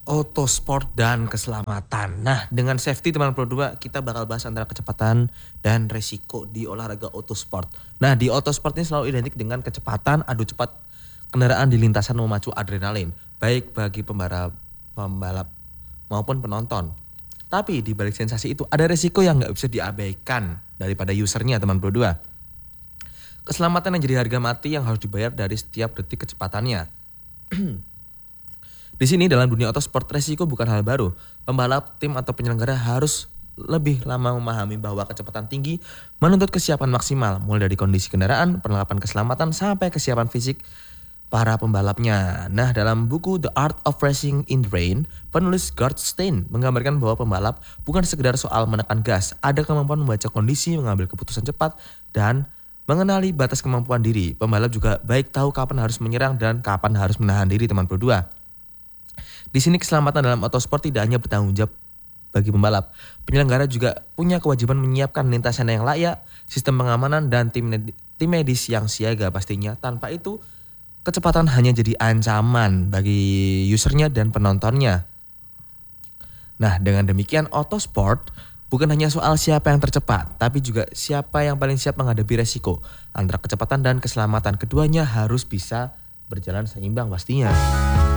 Autosport dan keselamatan. Nah, dengan safety teman Pro 2 kita bakal bahas antara kecepatan dan resiko di olahraga autosport. Nah, di autosport ini selalu identik dengan kecepatan, adu cepat kendaraan di lintasan memacu adrenalin, baik bagi pembalap maupun penonton. Tapi di balik sensasi itu ada resiko yang nggak bisa diabaikan daripada usernya teman Pro 2. Keselamatan yang jadi harga mati yang harus dibayar dari setiap detik kecepatannya. Di sini dalam dunia autosport resiko bukan hal baru. Pembalap, tim atau penyelenggara harus lebih lama memahami bahwa kecepatan tinggi menuntut kesiapan maksimal, mulai dari kondisi kendaraan, perlengkapan keselamatan sampai kesiapan fisik para pembalapnya. Nah, dalam buku The Art of Racing in the Rain, penulis Gert Stein menggambarkan bahwa pembalap bukan sekedar soal menekan gas, ada kemampuan membaca kondisi, mengambil keputusan cepat, dan mengenali batas kemampuan diri. Pembalap juga baik tahu kapan harus menyerang dan kapan harus menahan diri teman Pro 2. Di sini keselamatan dalam autosport tidak hanya bertanggung jawab bagi pembalap. Penyelenggara juga punya kewajiban menyiapkan lintasan yang layak, sistem pengamanan, dan tim medis yang siaga pastinya. Tanpa itu, kecepatan hanya jadi ancaman bagi usernya dan penontonnya. Nah, dengan demikian autosport bukan hanya soal siapa yang tercepat, tapi juga siapa yang paling siap menghadapi resiko. Antara kecepatan dan keselamatan, keduanya harus bisa berjalan seimbang pastinya.